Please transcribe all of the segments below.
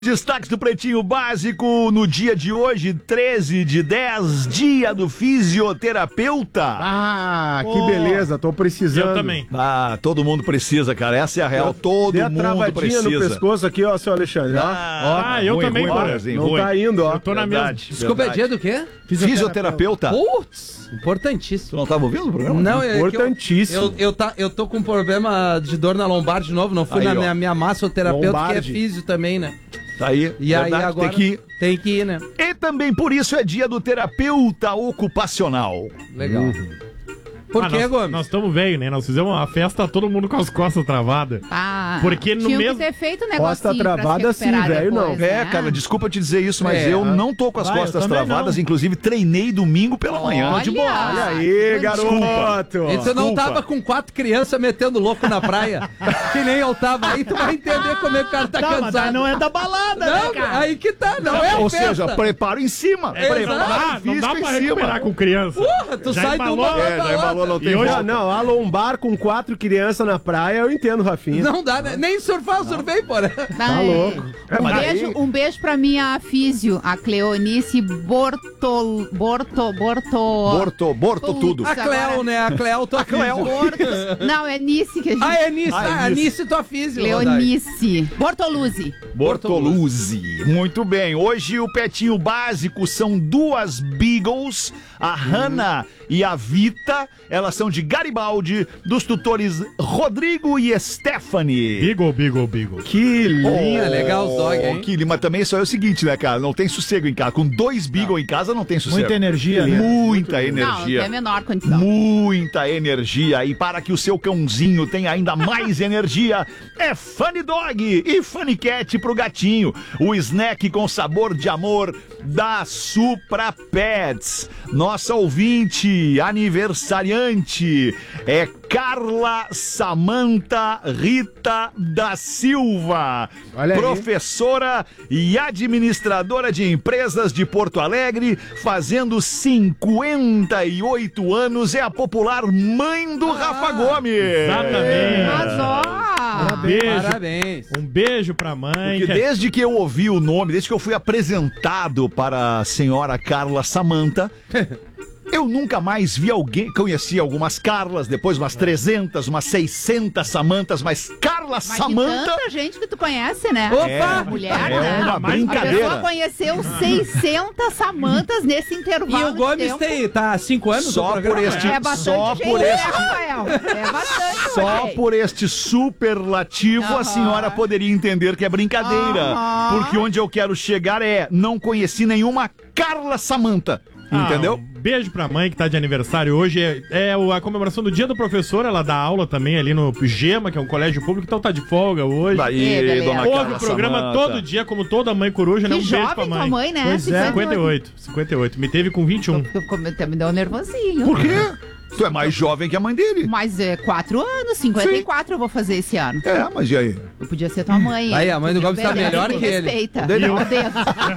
Destaques do Pretinho Básico no dia de hoje, 13/10, dia do fisioterapeuta. Ah, que beleza, tô precisando. Eu também. Ah, todo mundo precisa, cara, essa é a real, todo Dei a mundo travadinha precisa. no pescoço aqui, ó, seu Alexandre. Eu também, Ó, Borazinho. não tá indo, ó. Eu tô na mesma. Desculpa, é dia do quê? Fisioterapeuta. Putz, Tu importantíssimo. não tava ouvindo o programa? Não, é Importantíssimo. que eu tô com problema de dor na lombar de novo, não fui Aí, na ó. minha massoterapeuta, Lombardi. que é físio também, né? Tá aí, E aí verdade, agora tem que ir. tem que ir, né? E também por isso é dia do terapeuta ocupacional. Legal. Por quê, Gomes? Nós estamos velho, né? Nós fizemos uma festa, todo mundo com as costas travadas. Ah, Porque no tinha mesmo- que ter feito um Costa negocinho travada pra se recuperar sim, velho, depois, não. É, né? cara, desculpa te dizer isso, mas É. eu não tô com as costas travadas, inclusive treinei domingo pela manhã. Olha, Olha aí, garoto. E você não Desculpa. tava com 4 crianças metendo louco na praia, que nem eu tava. Aí tu vai entender como é que o cara tá cansado. Não é da balada, né, Não, cara? aí que tá, não é a Ou festa. seja, preparo em cima. Preparo não físico dá pra em recuperar cima. com criança. Porra, tu Já sai do embalou? uma É, já embalou, não tem E hoje- volta. Não, a lombar com 4 crianças na praia, eu entendo, Rafinha. Não dá, né? Nem surfar, eu surfei, porra. Tá louco. Um beijo pra minha físio, a Cleonice Borto Borto tudo. A Cleo, né? A Cleo, tua Cleo. físio. Não, é Nice que a gente... Ah, é Nice. Ah, é Ah, Nice. Nice, tua físio. Cleonice. Bortoluzzi. Bortoluzzi. Muito bem. Hoje o Pretinho Básico são duas Beagles, a Hannah e a Vita. Elas são de Garibaldi, dos tutores Rodrigo e Stephanie. Beagle. Que lindo. É legal os dog, hein? Que, mas também só é o seguinte, né, cara? Não tem sossego em casa. Com 2 Beagle em casa não tem sossego. Muita energia, né? Muita Não, energia. tem a menor condição. Muita energia. E para que o seu cãozinho tenha ainda mais energia, é Funny Dog e Funny Cat pro gatinho. O snack com sabor de amor da Supra Pets. Nossa ouvinte aniversariante é Carla Samanta Rita da Silva, Olha aí. professora e administradora de empresas de Porto Alegre, fazendo 58 anos, é a popular mãe do Rafa Gomes. Exatamente. Mas ó, Beijo. Parabéns. Um beijo pra mãe. Porque desde que eu ouvi o nome, desde que eu fui apresentado para a senhora Carla Samanta, eu nunca mais vi alguém. Conheci algumas Carlas, depois umas 300, umas 600 Samantas, mas Carla mas que Samanta tanta gente que tu conhece, né? Opa! Mulher, é né? uma A pessoa brincadeira. conheceu 600 Samantas nesse E intervalo o Gomes tá há 5 anos no Só programa? por este, É bastante só gente, por né, este, Rafael? É bastante, só gente. por este superlativo a Aham. senhora poderia entender que é brincadeira. Aham. Porque onde eu quero chegar é, não conheci nenhuma Carla Samanta. Entendeu? Um beijo pra mãe que tá de aniversário hoje. É a comemoração do dia do professor. Ela dá aula também ali no Gema, que é um colégio público, então tá de folga hoje. Daí, beleza. dona Ouve Carla o programa Samanta. todo dia, como toda mãe coruja, né? Que Um beijo jovem pra mãe. tua mãe, né? Pois é. 58. Me teve com 21. Me deu um nervosinho. Por quê? Tu é mais jovem que a mãe dele. Mas é 4 anos, 54 eu vou fazer esse ano. É, mas e aí? Eu podia ser tua mãe. Aí, a mãe do Tu me Gomes tá obedece, melhor me que ele. respeita. Dele- Não, dedo.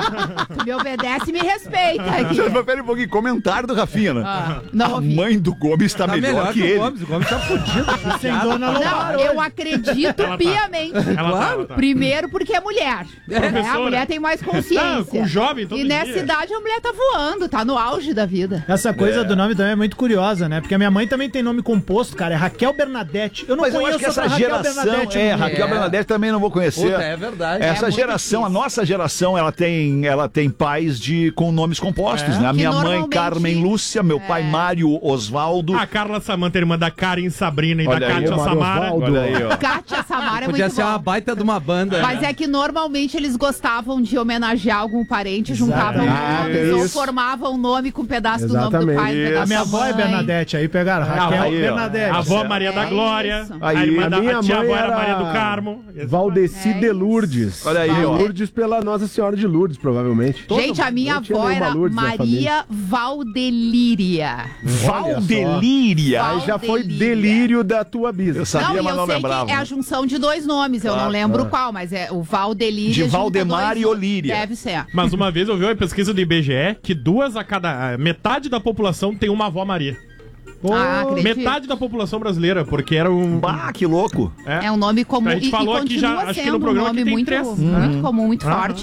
Tu me obedece e me respeita aqui. Pera um pouquinho, comentário do Rafinha, né? Ah, não A ouvi. mãe do Gomes tá, melhor que ele. o Gomes tá fudido. Sem dor na lombar Não, hoje. eu acredito Ela tá. piamente. Ela tá. Primeiro porque é mulher. Né? A Professora. mulher tem mais consciência. Não, com jovem todo E nessa dia. idade a mulher tá voando, tá no auge da vida. Essa coisa do nome também é muito curiosa, né? Porque a minha mãe também tem nome composto, cara. É Raquel Bernadette. Eu não Mas eu conheço acho que essa outra Raquel geração, Bernadette. é, no mundo. Raquel Bernadette também não vou conhecer. Puta, é verdade. Essa muito geração, difícil. a nossa geração, ela tem pais com nomes compostos, né? A Que minha mãe, normalmente- Carmen Lúcia, meu pai, Mário Osvaldo. A Carla Samanta, irmã da Karen Sabrina e Olha da aí, Kátia o Mário Samara. Osvaldo. Olha aí, ó. Kátia Samara é Podia muito ser bom. uma baita de uma banda. Mas é que normalmente eles gostavam de homenagear algum parente, juntavam Ah, nomes, tem ou isso. formavam o nome com um pedaço do nome do Exatamente. pai, um pedaço A minha da avó é mãe. Bernadette. Aí pegaram Raquel Aí, ó. Bernadette. A avó Maria da É Glória. isso. A Aí, irmã a da minha a tia mãe avó era era Maria do Carmo. Valdeci É de isso. Lourdes. Olha aí, De ó. Lourdes pela Nossa Senhora de Lourdes, provavelmente. Gente, a minha não tinha avó nenhuma era Lourdes na Maria Valdelíria. Valdelíria. Aí já foi Valdelíria. delírio da tua bisa. Eu sabia, Não, e mas eu não sei lembrava. que é a junção de dois nomes, eu não lembro qual, mas é o Valdelíria. De junta Valdemar dois e nomes. Olíria. Deve ser. Mas uma vez eu vi uma pesquisa do IBGE que metade da população tem uma avó Maria. Ah, acredito. Metade da população brasileira, porque era um... Bah, que louco. É um nome comum A gente e falou aqui continua já, acho que sendo no programa um nome que tem muito, 3. muito comum, muito forte.